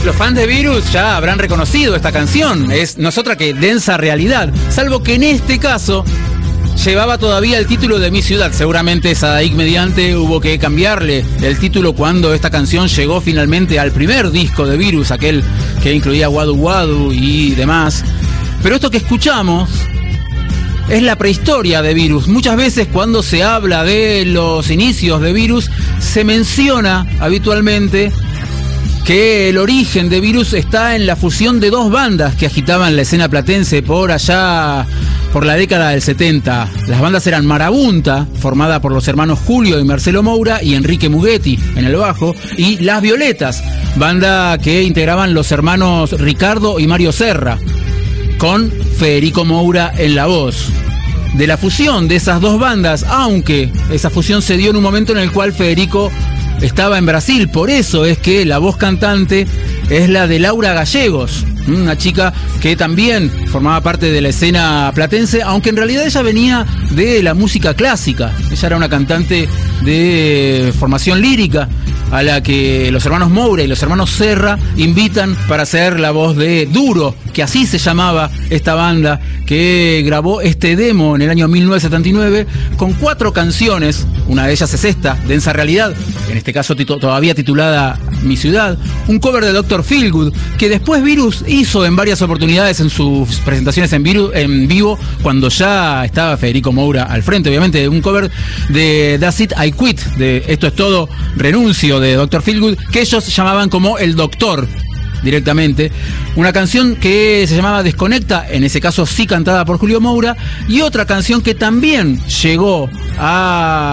Los fans de Virus ya habrán reconocido esta canción, no es otra que Densa Realidad, salvo que en este caso llevaba todavía el título de Mi Ciudad. Seguramente Sadaik mediante hubo que cambiarle el título cuando esta canción llegó finalmente al primer disco de Virus, aquel que incluía Wadu Wadu y demás. Pero esto que escuchamos es la prehistoria de Virus. Muchas veces cuando se habla de los inicios de Virus se menciona habitualmente que el origen de Virus está en la fusión de dos bandas que agitaban la escena platense por allá, por la década del 70. Las bandas eran Marabunta, formada por los hermanos Julio y Marcelo Moura y Enrique Mughetti en el bajo, y Las Violetas, banda que integraban los hermanos Ricardo y Mario Serra, con Federico Moura en la voz. De la fusión de esas dos bandas, aunque esa fusión se dio en un momento en el cual Federico estaba en Brasil, por eso es que la voz cantante es la de Laura Gallegos, una chica que también formaba parte de la escena platense, aunque en realidad ella venía de la música clásica. Ella era una cantante de formación lírica a la que los hermanos Moura y los hermanos Serra invitan para hacer la voz de Duro, que así se llamaba esta banda que grabó este demo en el año 1979 con 4 canciones. Una de ellas es esta, Densa Realidad, en este caso todavía titulada Mi Ciudad, un cover de Dr. Feelgood que después Virus hizo en varias oportunidades en sus presentaciones en vivo, cuando ya estaba Federico Moura al frente, obviamente, un cover de That's It, I Quit, de Esto es Todo, Renuncio, de Dr. Feelgood, que ellos llamaban como El Doctor directamente, una canción que se llamaba Desconecta, en ese caso sí cantada por Julio Moura, y otra canción que también llegó a